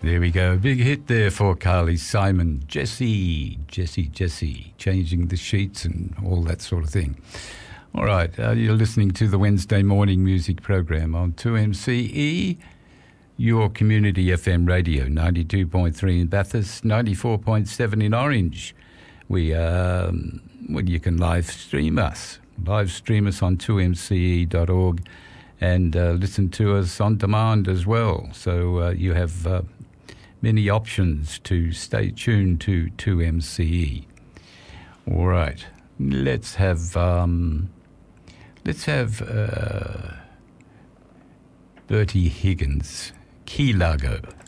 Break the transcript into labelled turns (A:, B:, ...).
A: There we go. Big hit there for Carly Simon. Jessie, changing the sheets and all that sort of thing. All right, you're listening to the Wednesday morning music program on 2MCE, your community FM radio, 92.3 in Bathurst, 94.7 in Orange. You can live stream us on 2mce.org and listen to us on demand as well. So you have many options to stay tuned to 2MCE. All right, let's have Bertie Higgins, Key Largo.